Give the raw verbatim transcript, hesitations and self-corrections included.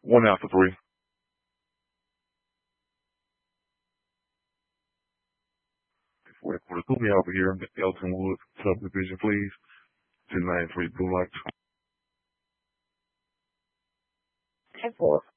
One out for three. Wait for the me over here. Elton Wood, subdivision, please. Two nine three Blue Light. ten four.